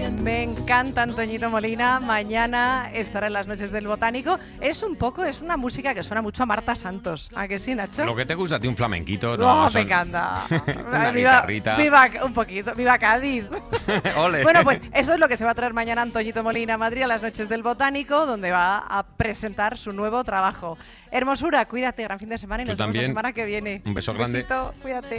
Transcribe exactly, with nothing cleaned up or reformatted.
Me encanta Antoñito Molina. Mañana estará en las noches del Botánico. Es un poco, es una música que suena mucho a Marta Santos. ¿A que sí, Nacho? Lo que te gusta a ti, un flamenquito. No, No, me encanta. Una viva, guitarrita. viva, un poquito, viva Cádiz. Ole. Bueno, pues eso es lo que se va a traer mañana Antoñito Molina a Madrid a las noches del Botánico, donde va a presentar su nuevo trabajo. Hermosura, cuídate, gran fin de semana y Tú nos vemos la también. semana que viene. Un beso grande. Besito, cuídate.